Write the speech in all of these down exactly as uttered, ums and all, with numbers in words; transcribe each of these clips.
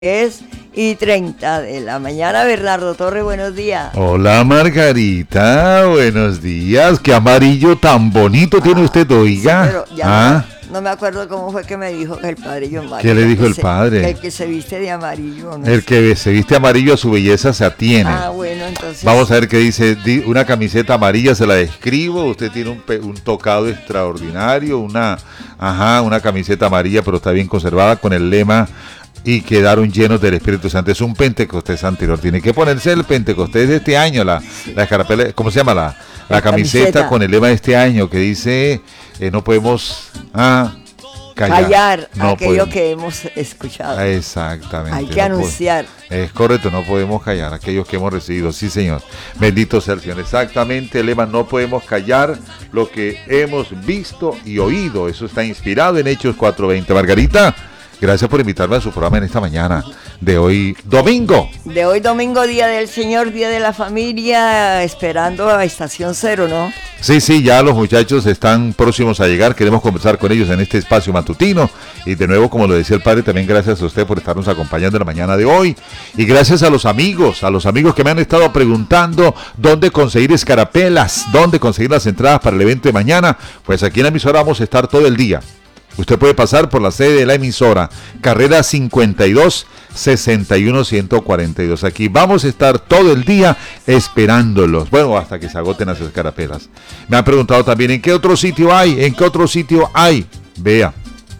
diez y treinta de la mañana. Bernardo Torres, buenos días. Hola Margarita, buenos días. Qué amarillo tan bonito ah, tiene usted, oiga. Sí, pero ya ¿Ah? no, no me acuerdo cómo fue que me dijo el padre John Mario. ¿Qué le dijo el se, padre? El que se viste de amarillo. No el sé. que se viste amarillo a su belleza se atiene. Ah, bueno, entonces. Vamos a ver qué dice. Una camiseta amarilla, se la describo. Usted tiene un, un tocado extraordinario, una, ajá, una camiseta amarilla, pero está bien conservada con el lema "y quedaron llenos del Espíritu Santo". Es un Pentecostés anterior. Tiene que ponerse el Pentecostés de este año, la, la escarapela, ¿cómo se llama? La, la, la camiseta, camiseta con el lema de este año que dice eh, no podemos ah, callar, callar no aquello podemos. que hemos escuchado. Exactamente. Hay que no anunciar. Puede, es correcto, no podemos callar aquellos que hemos recibido. Sí, Señor. Bendito sea el Señor. Exactamente, el lema "no podemos callar lo que hemos visto y oído". Eso está inspirado en Hechos cuatro veinte. Margarita, gracias por invitarme a su programa en esta mañana de hoy domingo. De hoy domingo, Día del Señor, Día de la Familia, esperando a Estación Cero, ¿no? Sí, sí, ya los muchachos están próximos a llegar. Queremos conversar con ellos en este espacio matutino. Y de nuevo, como lo decía el padre, también gracias a usted por estarnos acompañando en la mañana de hoy. Y gracias a los amigos, a los amigos que me han estado preguntando dónde conseguir escarapelas, dónde conseguir las entradas para el evento de mañana. Pues aquí en la emisora vamos a estar todo el día. Usted puede pasar por la sede de la emisora, carrera cincuenta y dos, sesenta y uno, ciento cuarenta y dos. Aquí vamos a estar todo el día esperándolos. Bueno, hasta que se agoten las escarapelas. Me han preguntado también en qué otro sitio hay, en qué otro sitio hay. Vea,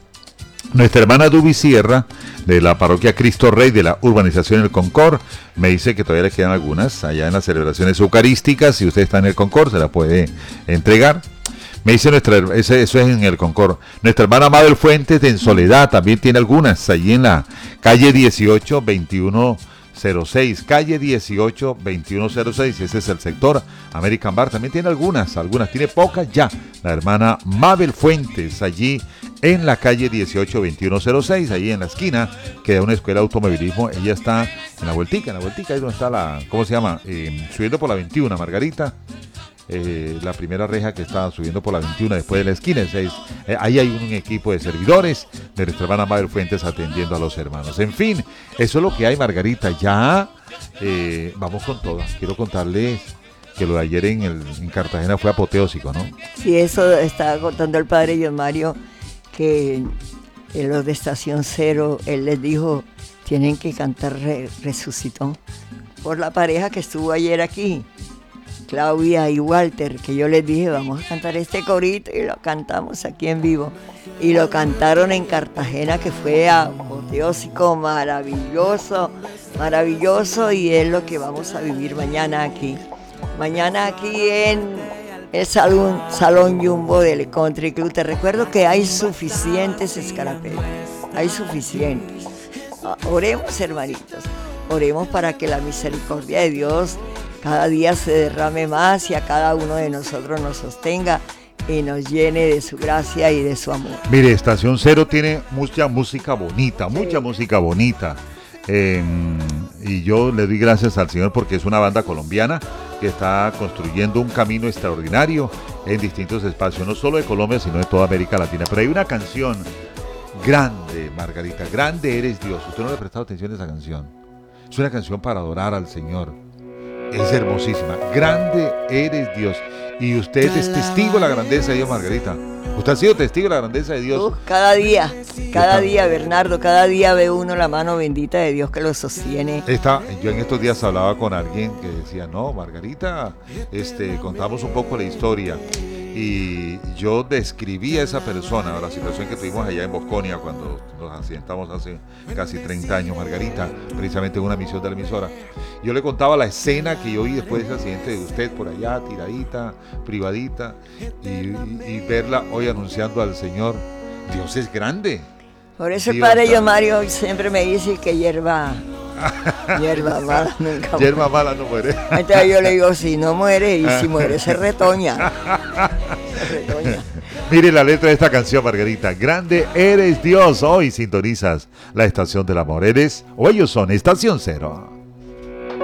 nuestra hermana Dubi Sierra, de la parroquia Cristo Rey de la urbanización El Concord, me dice que todavía le quedan algunas allá en las celebraciones eucarísticas. Si usted está en El Concord, se la puede entregar. Me dice nuestra, eso es en El Concord. Nuestra hermana Mabel Fuentes de En Soledad también tiene algunas, allí en la calle dieciocho, veintiuno cero seis, calle dieciocho, veintiuno cero seis, ese es el sector American Bar, también tiene algunas, algunas, tiene pocas ya. La hermana Mabel Fuentes, allí en la calle dieciocho, veintiuno cero seis, allí en la esquina, queda una escuela de automovilismo. Ella está en la vueltica, en la vueltica, ahí donde está la, ¿cómo se llama? Eh, subiendo por la veintiuno, Margarita. Eh, la primera reja que está subiendo por la veintiuno después de la esquina. Es, es, eh, ahí hay un, un equipo de servidores de nuestra hermana Mabel Fuentes atendiendo a los hermanos. En fin, eso es lo que hay, Margarita. Ya eh, vamos con todas. Quiero contarles que lo de ayer en, el, en Cartagena fue apoteósico, ¿no? Sí, eso estaba contando el padre John Mario, que en los de Estación Cero, él les dijo, tienen que cantar re, Resucitó, por la pareja que estuvo ayer aquí, Claudia y Walter, que yo les dije, vamos a cantar este corito, y lo cantamos aquí en vivo. Y lo cantaron en Cartagena, que fue apoteósico, maravilloso, maravilloso, y es lo que vamos a vivir mañana aquí. Mañana aquí en el Salón, Salón Jumbo del Country Club. Te recuerdo que hay suficientes escarapelas, hay suficientes. Oremos, hermanitos, oremos para que la misericordia de Dios cada día se derrame más y a cada uno de nosotros nos sostenga y nos llene de su gracia y de su amor. Mire, Estación Cero tiene mucha música bonita, mucha sí. música bonita. Eh, y yo le doy gracias al Señor porque es una banda colombiana que está construyendo un camino extraordinario en distintos espacios, no solo de Colombia, sino de toda América Latina. Pero hay una canción grande, Margarita, grande eres Dios. Usted no le ha prestado atención a esa canción. Es una canción para adorar al Señor. Es hermosísima. Grande eres Dios. Y usted es testigo de la grandeza de Dios, Margarita. Usted ha sido testigo de la grandeza de Dios. Uh, cada día, cada día, Bernardo, cada día ve uno la mano bendita de Dios que lo sostiene. Esta, yo en estos días hablaba con alguien que decía, no, Margarita, este, contamos un poco la historia. Y yo describí a esa persona, la situación que tuvimos allá en Bosconia cuando nos accidentamos hace casi treinta años, Margarita, precisamente en una misión de la emisora. Yo le contaba la escena que yo vi después de ese accidente de usted por allá, tiradita, privadita, y, y, y verla hoy anunciando al Señor. Dios es grande. Por eso el padre John Mario siempre me dice que hierba... hierba mala nunca muere. Hierba mala no muere. Entonces yo le digo, si no muere, y si muere se retoña. Se retoña. Mire la letra de esta canción, Margarita. Grande eres Dios. Hoy sintonizas la estación del amor. Eres, o ellos son Estación Cero.